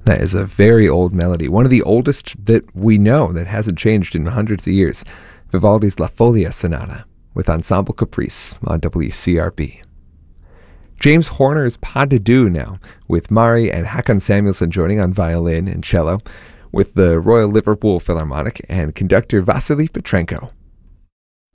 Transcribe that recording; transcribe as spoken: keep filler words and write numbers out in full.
That is a very old melody, one of the oldest that we know that hasn't changed in hundreds of years. Vivaldi's La Folia Sonata with Ensemble Caprice on W C R B. James Horner's Pas de Deux now, with Mari and Håkan Samuelsson joining on violin and cello, with the Royal Liverpool Philharmonic and conductor Vasily Petrenko